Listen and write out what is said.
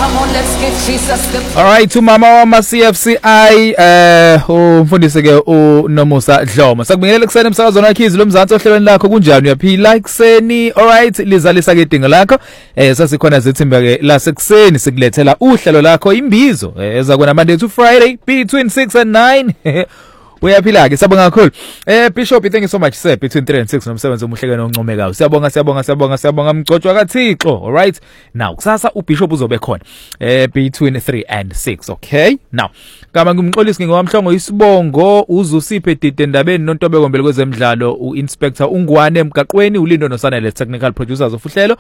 Come on, let's give Jesus the... All right, umama wama CFCI umfundisi ke uNomusa Dlomo. Sakubingelela kuseni emsakazweni wakhizi lo Mzansi ohlelweni lakho kunjani uyaphila kuseni? All right, lizalisa ke idingo lakho. Sasikhona zethimba ke la sekuseni sikulethela uhlelo lakho imbizo ezakona Monday to Friday between 6 and 9. Uyaphila ke siyabonga kakhulu. Bishop, thank you so much sir, between 3 and 6 nomsebenzi omuhle oncomekayo. Siyabonga mgcotshwa kaThixo. All right. Now kusasa uBishop uzobe khona between 3 and 6, okay? Now kama ngumxolisi ngowamhlongo isibongo uzusiphe dide ndabeni noNtobeko mbele kwezemidlalo uInspector Ungwane emgaqweni uLindo noSanele technical producers of uhlelo